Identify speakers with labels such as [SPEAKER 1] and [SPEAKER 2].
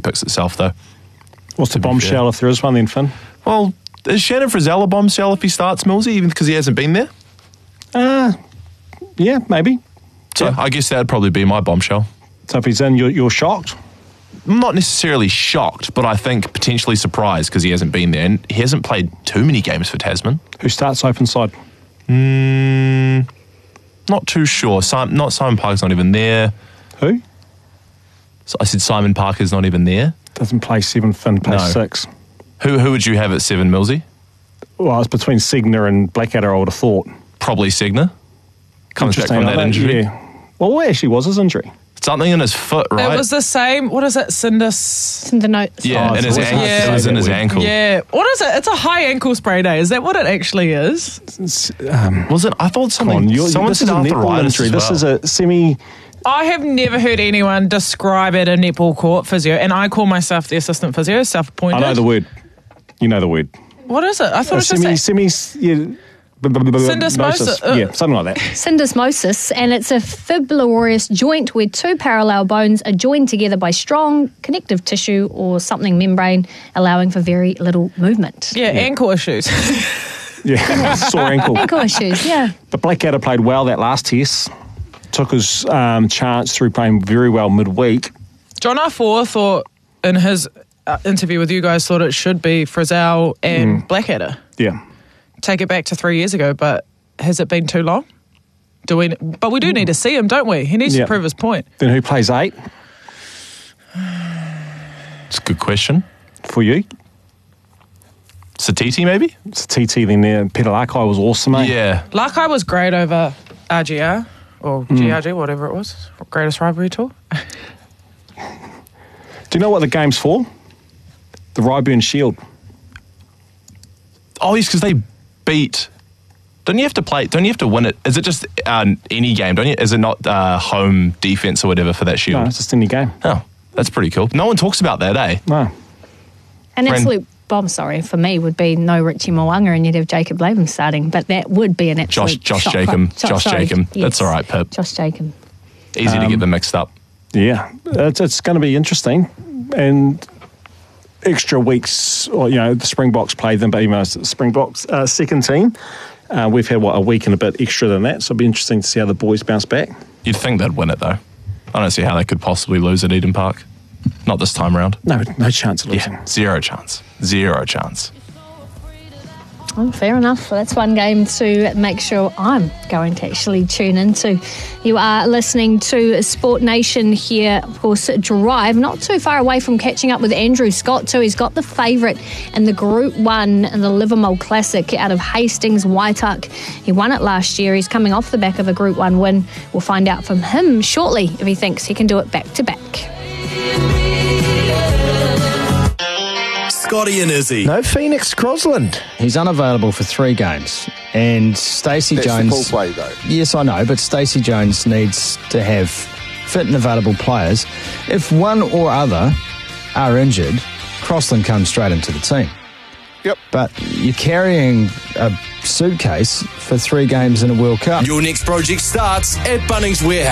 [SPEAKER 1] picks itself, though.
[SPEAKER 2] What's the bombshell if there is one then, Finn?
[SPEAKER 1] Well, is Shannon Frizzell a bombshell if he starts, Millsy, even because he hasn't been there?
[SPEAKER 2] Yeah, maybe.
[SPEAKER 1] So I guess that would probably be my bombshell.
[SPEAKER 2] So if he's in, you're shocked?
[SPEAKER 1] I'm not necessarily shocked, but I think potentially surprised because he hasn't been there. And he hasn't played too many games for Tasman.
[SPEAKER 2] Who starts open side?
[SPEAKER 1] Not too sure. Simon Parker's not even there.
[SPEAKER 2] Who?
[SPEAKER 1] So I said Simon Parker's not even there.
[SPEAKER 2] Doesn't play 7, Finn plays
[SPEAKER 1] No.
[SPEAKER 2] 6.
[SPEAKER 1] Who would you have at 7, Millsy?
[SPEAKER 2] Well, it's between Segner and Blackadder, I would have thought.
[SPEAKER 1] Probably Segner. Comes back from that injury.
[SPEAKER 2] Yeah. Well, what actually was his injury?
[SPEAKER 1] Something in his foot, right?
[SPEAKER 3] It was the same. What is it?
[SPEAKER 4] Cinder notes.
[SPEAKER 1] Yeah, in his ankle.
[SPEAKER 3] Yeah.
[SPEAKER 1] It was in his ankle.
[SPEAKER 3] Yeah. What is it? It's a high ankle sprain, eh? Is that what it actually is?
[SPEAKER 1] Was it? I thought something. Someone
[SPEAKER 2] this
[SPEAKER 1] said
[SPEAKER 2] is a netball
[SPEAKER 1] arthritis
[SPEAKER 2] injury.
[SPEAKER 1] as
[SPEAKER 2] This
[SPEAKER 1] well.
[SPEAKER 2] is a semi...
[SPEAKER 3] I have never heard anyone describe it a netball court physio, and I call myself the assistant physio, self-appointed.
[SPEAKER 2] I know the word. You know the word.
[SPEAKER 3] What is it? I thought it was just
[SPEAKER 4] Syndesmosis.
[SPEAKER 2] Yeah, something like that.
[SPEAKER 4] Syndesmosis, and it's a fibrillarious joint where two parallel bones are joined together by strong connective tissue or something membrane, allowing for very little movement.
[SPEAKER 3] yeah, ankle issues.
[SPEAKER 2] Yeah, sore ankle.
[SPEAKER 4] Ankle issues, yeah.
[SPEAKER 2] But Blackadder played well that last test. Took his chance through playing very well midweek.
[SPEAKER 3] John R4 thought in his interview with you guys thought it should be Frizzell and Blackadder.
[SPEAKER 2] Yeah.
[SPEAKER 3] Take it back to 3 years ago, but has it been too long? But we do need to see him, don't we? He needs to prove his point.
[SPEAKER 2] Then who plays 8
[SPEAKER 1] It's a good question.
[SPEAKER 2] for you?
[SPEAKER 1] Satiti, maybe?
[SPEAKER 2] It's TT then there. Peter Larkai was awesome, mate.
[SPEAKER 1] Yeah.
[SPEAKER 3] Larkai was great over RGR, or GRG, whatever it was. Greatest rivalry tour.
[SPEAKER 2] Do you know what the game's for? The Ryburn Shield.
[SPEAKER 1] Oh, yes, because they beat... Don't you have to win it? Is it just any game, don't you? Is it not home defence or whatever for that shield?
[SPEAKER 2] No, it's just any game.
[SPEAKER 1] Oh, that's pretty cool. No one talks about that, eh?
[SPEAKER 2] No.
[SPEAKER 4] An absolute bomb, for me, would be no Richie Mo'unga and you'd have Jacob Latham starting, but that would be an absolute
[SPEAKER 1] Josh
[SPEAKER 4] shock.
[SPEAKER 1] Jacob.
[SPEAKER 4] Josh
[SPEAKER 1] Jacob.
[SPEAKER 4] yes.
[SPEAKER 1] That's all right, Pip.
[SPEAKER 4] Josh Jacob.
[SPEAKER 1] Easy to get them mixed up.
[SPEAKER 2] Yeah. It's going to be interesting. And extra weeks, or, the Springboks played them, but even though it's the Springboks second team, we've had, a week and a bit extra than that, so it'll be interesting to see how the boys bounce back.
[SPEAKER 1] You'd think they'd win it, though. I don't see how they could possibly lose at Eden Park. Not this time round.
[SPEAKER 2] No chance of losing.
[SPEAKER 1] Yeah, zero chance. Zero chance.
[SPEAKER 4] Oh, fair enough. Well, that's one game to make sure I'm going to actually tune into. You are listening to Sport Nation here, of course, Drive. Not too far away from catching up with Andrew Scott, too. He's got the favourite in the Group 1 in the Livermore Classic out of Hastings, Waitak. He won it last year. He's coming off the back of a Group 1 win. We'll find out from him shortly if he thinks he can do it back to back.
[SPEAKER 5] Scotty and Izzy.
[SPEAKER 6] No Phoenix Crosland. He's unavailable for 3 games. And Stacey Jones...
[SPEAKER 7] That's the full play, though.
[SPEAKER 6] Yes, I know, but Stacey Jones needs to have fit and available players. If one or other are injured, Crosland comes straight into the team.
[SPEAKER 7] Yep.
[SPEAKER 6] But you're carrying a suitcase for 3 games in a World Cup.
[SPEAKER 5] Your next project starts at Bunnings Warehouse.